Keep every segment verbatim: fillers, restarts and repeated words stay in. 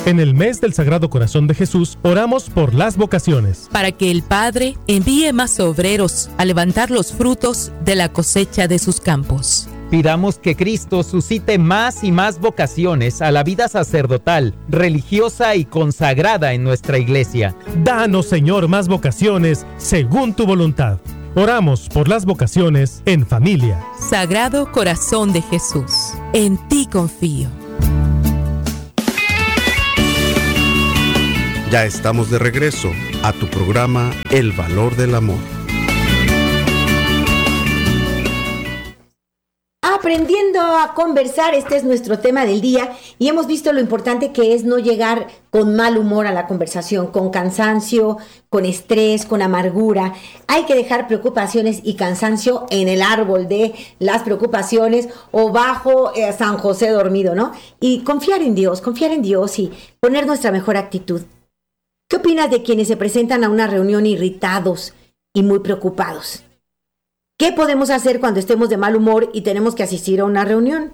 En el mes del Sagrado Corazón de Jesús, oramos por las vocaciones. Para que el Padre envíe más obreros a levantar los frutos de la cosecha de sus campos. Pidamos que Cristo suscite más y más vocaciones a la vida sacerdotal, religiosa y consagrada en nuestra iglesia. Danos, Señor, más vocaciones según tu voluntad. Oramos por las vocaciones en familia. Sagrado Corazón de Jesús, en ti confío. Ya estamos de regreso a tu programa El Valor del Amor. Aprendiendo a conversar, este es nuestro tema del día y hemos visto lo importante que es no llegar con mal humor a la conversación, con cansancio, con estrés, con amargura. Hay que dejar preocupaciones y cansancio en el árbol de las preocupaciones o bajo eh, San José dormido, ¿no? Y confiar en Dios, confiar en Dios y poner nuestra mejor actitud. ¿Qué opinas de quienes se presentan a una reunión irritados y muy preocupados? ¿Qué podemos hacer cuando estemos de mal humor y tenemos que asistir a una reunión?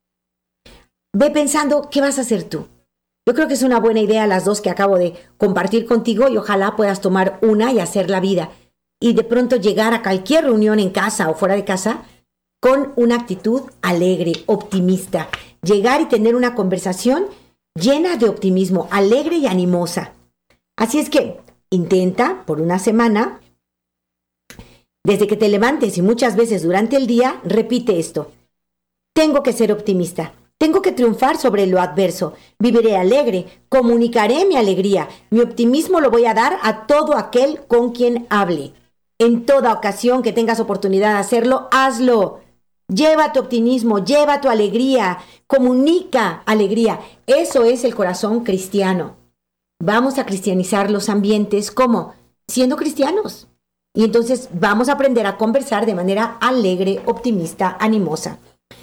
Ve pensando, ¿qué vas a hacer tú? Yo creo que es una buena idea las dos que acabo de compartir contigo y ojalá puedas tomar una y hacer la vida. Y de pronto llegar a cualquier reunión en casa o fuera de casa con una actitud alegre, optimista. Llegar y tener una conversación llena de optimismo, alegre y animosa. Así es que intenta por una semana, desde que te levantes y muchas veces durante el día, repite esto. Tengo que ser optimista. Tengo que triunfar sobre lo adverso. Viviré alegre. Comunicaré mi alegría. Mi optimismo lo voy a dar a todo aquel con quien hable. En toda ocasión que tengas oportunidad de hacerlo, hazlo. Lleva tu optimismo, lleva tu alegría. Comunica alegría. Eso es el corazón cristiano. Vamos a cristianizar los ambientes, ¿cómo? Siendo cristianos. Y entonces vamos a aprender a conversar de manera alegre, optimista, animosa.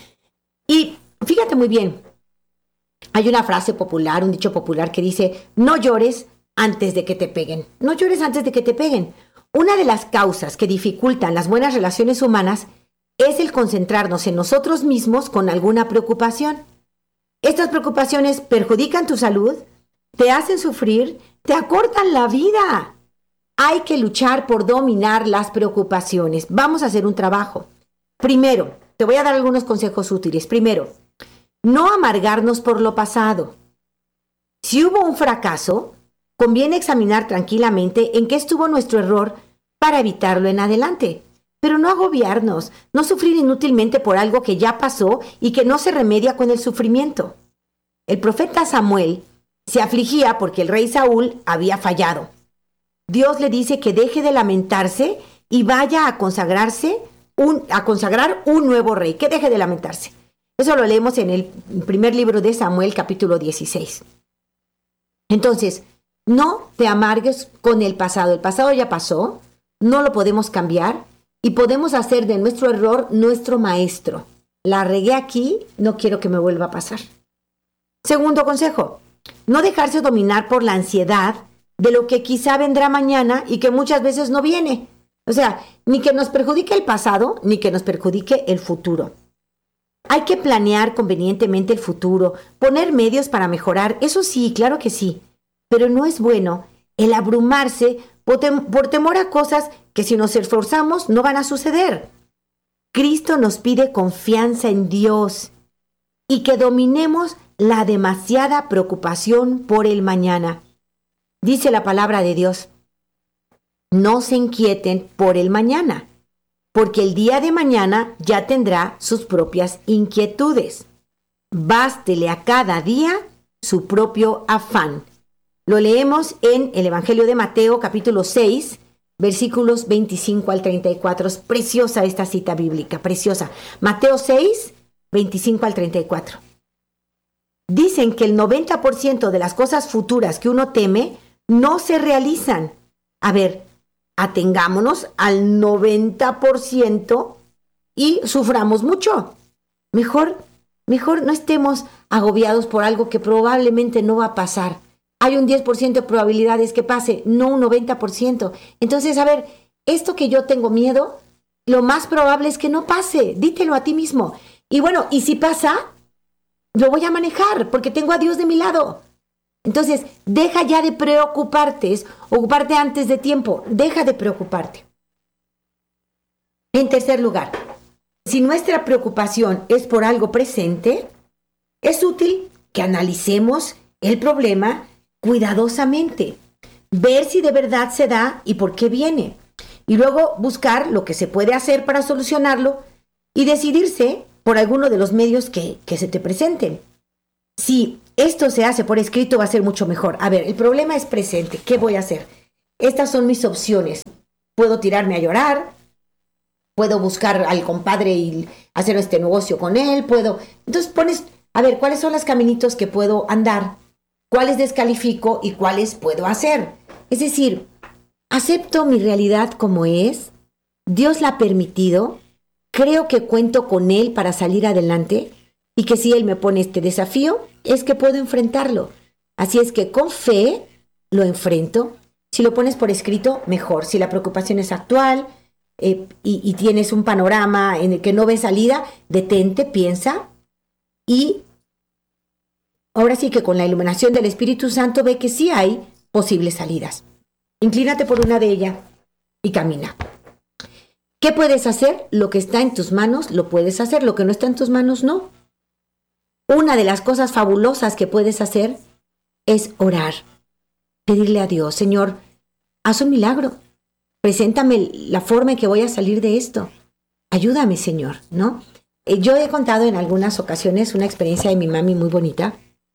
Y fíjate muy bien, hay una frase popular, un dicho popular que dice, no llores antes de que te peguen. No llores antes de que te peguen. Una de las causas que dificultan las buenas relaciones humanas es el concentrarnos en nosotros mismos con alguna preocupación. Estas preocupaciones perjudican tu salud, te hacen sufrir, te acortan la vida. Hay que luchar por dominar las preocupaciones. Vamos a hacer un trabajo. Primero, te voy a dar algunos consejos útiles. Primero, no amargarnos por lo pasado. Si hubo un fracaso, conviene examinar tranquilamente en qué estuvo nuestro error para evitarlo en adelante. Pero no agobiarnos, no sufrir inútilmente por algo que ya pasó y que no se remedia con el sufrimiento. El profeta Samuel se afligía porque el rey Saúl había fallado. Dios le dice que deje de lamentarse y vaya a consagrarse un, a consagrar un nuevo rey, que deje de lamentarse. Eso lo leemos en el primer libro de Samuel, capítulo dieciséis. Entonces, no te amargues con el pasado. El pasado ya pasó, no lo podemos cambiar y podemos hacer de nuestro error nuestro maestro. La regué aquí, no quiero que me vuelva a pasar. Segundo consejo, no dejarse dominar por la ansiedad de lo que quizá vendrá mañana y que muchas veces no viene. O sea, ni que nos perjudique el pasado, ni que nos perjudique el futuro. Hay que planear convenientemente el futuro, poner medios para mejorar, eso sí, claro que sí, pero no es bueno el abrumarse por, tem- por temor a cosas que si nos esforzamos no van a suceder. Cristo nos pide confianza en Dios y que dominemos la demasiada preocupación por el mañana. Dice la palabra de Dios, no se inquieten por el mañana, porque el día de mañana ya tendrá sus propias inquietudes. Bástele a cada día su propio afán. Lo leemos en el Evangelio de Mateo, capítulo seis, versículos veinticinco al treinta y cuatro. Es preciosa esta cita bíblica, preciosa. Mateo seis, veinticinco al treinta y cuatro. Dicen que el noventa por ciento de las cosas futuras que uno teme no se realizan. A ver, atengámonos al noventa por ciento y suframos mucho. Mejor, mejor no estemos agobiados por algo que probablemente no va a pasar. Hay un diez por ciento de probabilidades que pase, no un noventa por ciento. Entonces, a ver, esto que yo tengo miedo, lo más probable es que no pase. Dítelo a ti mismo. Y bueno, y si pasa, lo voy a manejar porque tengo a Dios de mi lado. Entonces, deja ya de preocuparte, es ocuparte antes de tiempo, deja de preocuparte. En tercer lugar, si nuestra preocupación es por algo presente, es útil que analicemos el problema cuidadosamente, ver si de verdad se da y por qué viene, y luego buscar lo que se puede hacer para solucionarlo y decidirse por alguno de los medios que, que se te presenten. Si esto se hace por escrito, va a ser mucho mejor. A ver, el problema es presente. ¿Qué voy a hacer? Estas son mis opciones. Puedo tirarme a llorar, puedo buscar al compadre y hacer este negocio con él, puedo... Entonces pones, a ver, ¿cuáles son los caminitos que puedo andar? ¿Cuáles descalifico y cuáles puedo hacer? Es decir, acepto mi realidad como es, Dios la ha permitido, creo que cuento con Él para salir adelante y que si Él me pone este desafío, es que puedo enfrentarlo. Así es que con fe lo enfrento. Si lo pones por escrito, mejor. Si la preocupación es actual eh, y, y tienes un panorama en el que no ves salida, detente, piensa y ahora sí que con la iluminación del Espíritu Santo ve que sí hay posibles salidas. Inclínate por una de ellas y camina. ¿Qué puedes hacer? Lo que está en tus manos lo puedes hacer, lo que no está en tus manos no. Una de las cosas fabulosas que puedes hacer es orar, pedirle a Dios, Señor, haz un milagro, preséntame la forma en que voy a salir de esto, ayúdame, Señor, ¿no? Eh, yo he contado en algunas ocasiones una experiencia de mi mami muy bonita.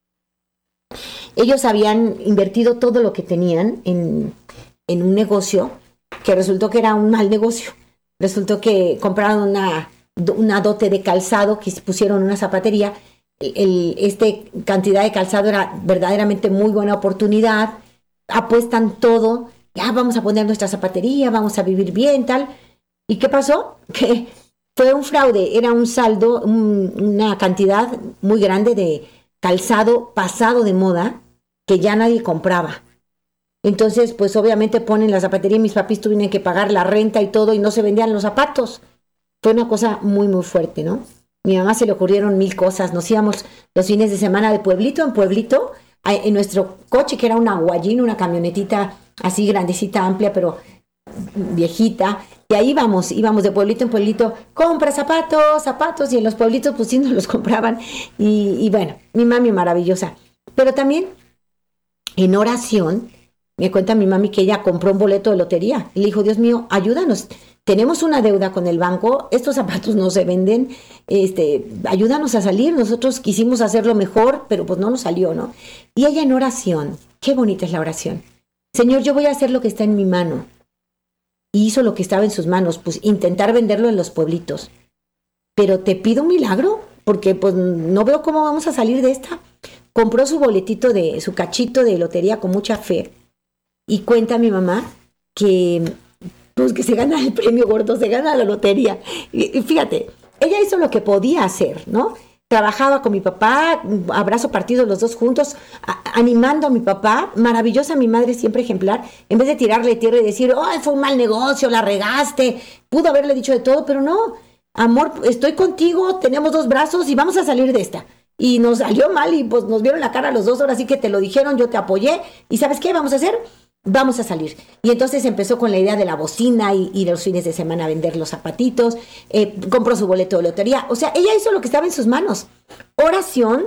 Ellos habían invertido todo lo que tenían en, en un negocio que resultó que era un mal negocio. Resultó que compraron una, una dote de calzado, que pusieron una zapatería. El, este cantidad de calzado era verdaderamente muy buena oportunidad. Apuestan todo. Ya vamos a poner nuestra zapatería, vamos a vivir bien, tal. ¿Y qué pasó? Que fue un fraude. Era un saldo, un, una cantidad muy grande de calzado pasado de moda que ya nadie compraba. Entonces, pues obviamente ponen la zapatería y mis papis tuvieron que pagar la renta y todo y no se vendían los zapatos. Fue una cosa muy, muy fuerte, ¿no? Mi mamá se le ocurrieron mil cosas. Nos íbamos los fines de semana de pueblito en pueblito, en nuestro coche, que era una guayín, una camionetita así grandecita, amplia, pero viejita. Y ahí íbamos, íbamos de pueblito en pueblito, compra zapatos, zapatos, y en los pueblitos pues sí nos los compraban. Y, y bueno, mi mami maravillosa. Pero también en oración, me cuenta mi mami que ella compró un boleto de lotería. Y le dijo, Dios mío, ayúdanos. Tenemos una deuda con el banco, estos zapatos no se venden, este, ayúdanos a salir. Nosotros quisimos hacerlo mejor, pero pues no nos salió, ¿no? Y ella en oración, qué bonita es la oración. Señor, yo voy a hacer lo que está en mi mano. Y hizo lo que estaba en sus manos, pues intentar venderlo en los pueblitos. Pero te pido un milagro, porque pues no veo cómo vamos a salir de esta. Compró su boletito, de su cachito de lotería con mucha fe. Y cuenta mi mamá que, pues, que se gana el premio gordo, se gana la lotería. Y, y fíjate, ella hizo lo que podía hacer, ¿no? Trabajaba con mi papá, abrazo partido los dos juntos, a, animando a mi papá. Maravillosa mi madre, siempre ejemplar. En vez de tirarle tierra y decir, oh, fue un mal negocio, la regaste. Pudo haberle dicho de todo, pero no. Amor, estoy contigo, tenemos dos brazos y vamos a salir de esta. Y nos salió mal y pues nos vieron la cara los dos, ahora sí que te lo dijeron, yo te apoyé. ¿Y sabes qué vamos a hacer? Vamos a salir. Y entonces empezó con la idea de la bocina y, y los fines de semana a vender los zapatitos, eh, compró su boleto de lotería. O sea, ella hizo lo que estaba en sus manos. Oración.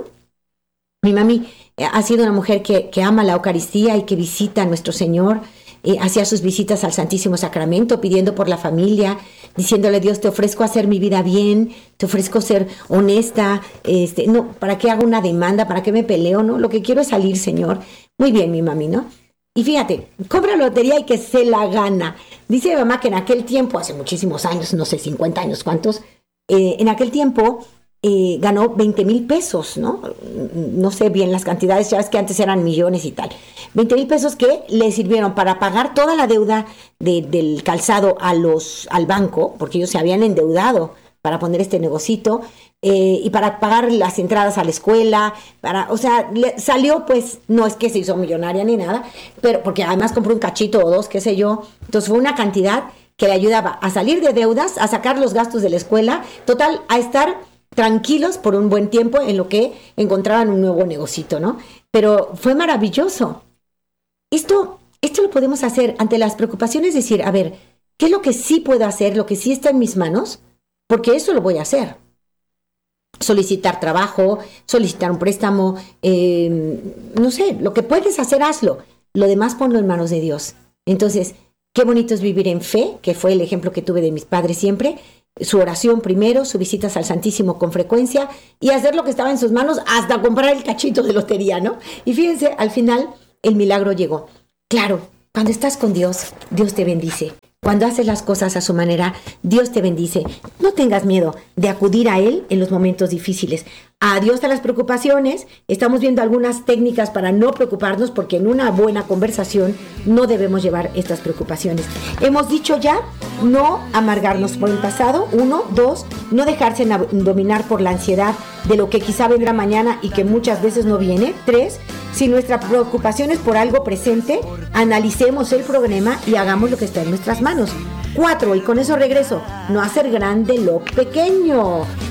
Mi mami eh, ha sido una mujer que, que ama la Eucaristía y que visita a nuestro Señor. Eh, hacía sus visitas al Santísimo Sacramento, pidiendo por la familia, diciéndole, Dios, te ofrezco hacer mi vida bien, te ofrezco ser honesta, este, no, ¿para qué hago una demanda? ¿Para qué me peleo? No, lo que quiero es salir, Señor. Muy bien, mi mami, ¿no? Y fíjate, compra lotería y que se la gana. Dice mi mamá que en aquel tiempo, hace muchísimos años, no sé, cincuenta años, ¿cuántos? Eh, en aquel tiempo eh, ganó veinte mil pesos, ¿no? No sé bien las cantidades, ya ves que antes eran millones y tal. veinte mil pesos que le sirvieron para pagar toda la deuda de, del calzado a los, al banco, porque ellos se habían endeudado para poner este negocito, eh, y para pagar las entradas a la escuela, para, o sea, le salió, pues, no es que se hizo millonaria ni nada, pero porque además compró un cachito o dos, qué sé yo. Entonces fue una cantidad que le ayudaba a salir de deudas, a sacar los gastos de la escuela, total, a estar tranquilos por un buen tiempo en lo que encontraban un nuevo negocito, ¿no? Pero fue maravilloso. Esto, esto lo podemos hacer ante las preocupaciones, decir, a ver, ¿qué es lo que sí puedo hacer, lo que sí está en mis manos? Porque eso lo voy a hacer. Solicitar trabajo, solicitar un préstamo, eh, no sé, lo que puedes hacer, hazlo. Lo demás ponlo en manos de Dios. Entonces, qué bonito es vivir en fe, que fue el ejemplo que tuve de mis padres siempre. Su oración primero, sus visitas al Santísimo con frecuencia y hacer lo que estaba en sus manos hasta comprar el cachito de lotería, ¿no? Y fíjense, al final el milagro llegó. Claro, cuando estás con Dios, Dios te bendice. Cuando haces las cosas a su manera, Dios te bendice. No tengas miedo de acudir a Él en los momentos difíciles. Adiós a las preocupaciones. Estamos viendo algunas técnicas para no preocuparnos, porque en una buena conversación no debemos llevar estas preocupaciones. Hemos dicho ya, no amargarnos por el pasado. Uno, dos, no dejarse dominar por la ansiedad de lo que quizá vendrá mañana y que muchas veces no viene. Tres, si nuestra preocupación es por algo presente, analicemos el problema y hagamos lo que está en nuestras manos. Cuatro, y con eso regreso, no hacer grande lo pequeño.